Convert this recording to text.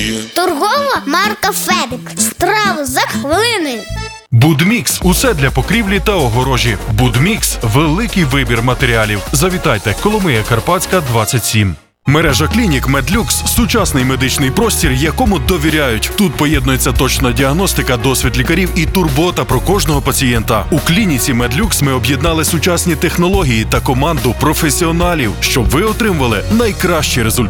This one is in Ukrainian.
Торгова марка Федик. Страви за хвилини. Будмікс – усе для покрівлі та огорожі. Будмікс – великий вибір матеріалів. Завітайте, Коломия Карпатська, 27. Мережа клінік Медлюкс – сучасний медичний простір, якому довіряють. Тут поєднується точна діагностика, досвід лікарів і турбота про кожного пацієнта. У клініці Медлюкс ми об'єднали сучасні технології та команду професіоналів, щоб ви отримували найкращі результати.